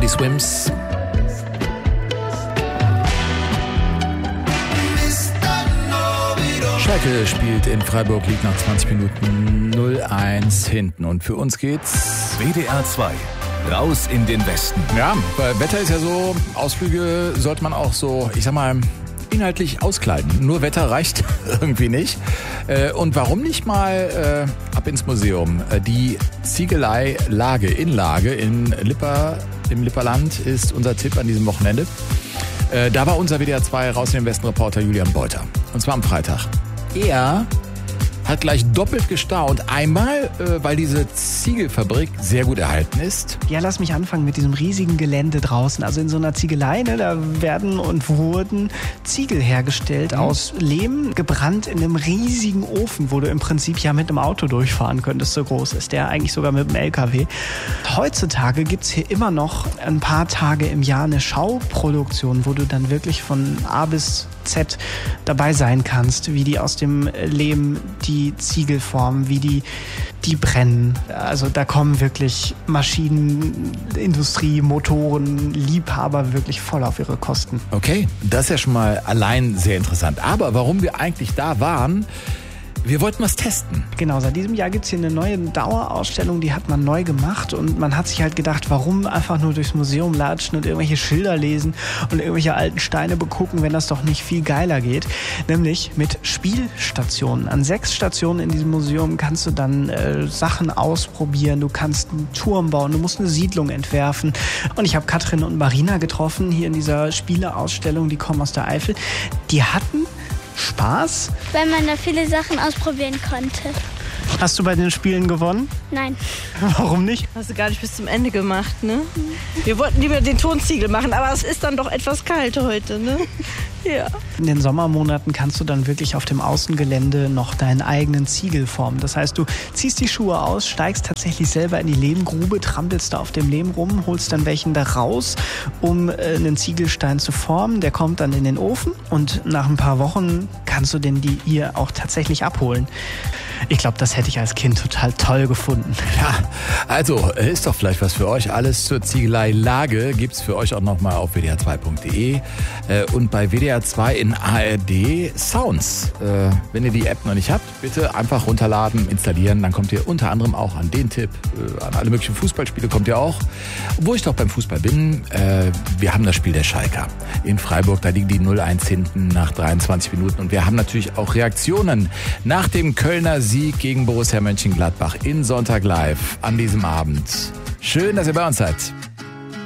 Teddy Swims. Schalke spielt in Freiburg, liegt nach 20 Minuten 0-1 hinten. Und für uns geht's WDR 2. Raus in den Westen. Ja, weil Wetter ist ja so, Ausflüge sollte man auch so, ich sag mal, inhaltlich auskleiden. Nur Wetter reicht irgendwie nicht. Und warum nicht mal ab ins Museum? Die Ziegelei Innlage in Lipa, im Lipperland ist unser Tipp an diesem Wochenende. Da war unser WDR 2 Raus in den Westen Reporter Julian Beuter. Und zwar am Freitag. Er hat gleich doppelt gestaunt. Einmal, weil diese Ziegelfabrik sehr gut erhalten ist. Ja, lass mich anfangen mit diesem riesigen Gelände draußen. Also in so einer Ziegelei, da werden und wurden Ziegel hergestellt aus Lehm, gebrannt in einem riesigen Ofen, wo du im Prinzip ja mit einem Auto durchfahren könntest, so groß ist der, eigentlich sogar mit einem LKW. Heutzutage gibt's hier immer noch ein paar Tage im Jahr eine Schauproduktion, wo du dann wirklich von A bis Z dabei sein kannst, wie die aus dem Lehm die Ziegel formen, wie die brennen. Also da kommen wirklich Maschinen, Industrie, Motoren, Liebhaber wirklich voll auf ihre Kosten. Okay, das ist ja schon mal allein sehr interessant. Aber warum wir eigentlich da waren, wir wollten was testen. Genau, seit diesem Jahr gibt's hier eine neue Dauerausstellung, die hat man neu gemacht und man hat sich halt gedacht, warum einfach nur durchs Museum latschen und irgendwelche Schilder lesen und irgendwelche alten Steine begucken, wenn das doch nicht viel geiler geht. Nämlich mit Spielstationen. An 6 Stationen in diesem Museum kannst du dann Sachen ausprobieren, du kannst einen Turm bauen, du musst eine Siedlung entwerfen. Und ich habe Katrin und Marina getroffen hier in dieser Spieleausstellung, die kommen aus der Eifel. Die hatten Spaß? Weil man da viele Sachen ausprobieren konnte. Hast du bei den Spielen gewonnen? Nein. Warum nicht? Hast du gar nicht bis zum Ende gemacht, ne? Wir wollten lieber den Tonziegel machen, aber es ist dann doch etwas kalt heute, ne? Ja. In den Sommermonaten kannst du dann wirklich auf dem Außengelände noch deinen eigenen Ziegel formen. Das heißt, du ziehst die Schuhe aus, steigst tatsächlich selber in die Lehmgrube, trampelst da auf dem Lehm rum, holst dann welchen da raus, um einen Ziegelstein zu formen. Der kommt dann in den Ofen und nach ein paar Wochen kannst du den hier auch tatsächlich abholen. Ich glaube, das hätte ich als Kind total toll gefunden. Ja, also ist doch vielleicht was für euch. Alles zur Ziegelei Lage gibt's für euch auch nochmal auf wdr2.de und bei WDR 2 in ARD Sounds. Wenn ihr die App noch nicht habt, bitte einfach runterladen, installieren. Dann kommt ihr unter anderem auch an den Tipp, an alle möglichen Fußballspiele kommt ihr auch. Wo ich doch beim Fußball bin, wir haben das Spiel der Schalker in Freiburg. Da liegen die 0-1 hinten nach 23 Minuten. Und wir haben natürlich auch Reaktionen nach dem Kölner Sieg gegen Borussia Mönchengladbach in Sonntag Live an diesem Abend. Schön, dass ihr bei uns seid.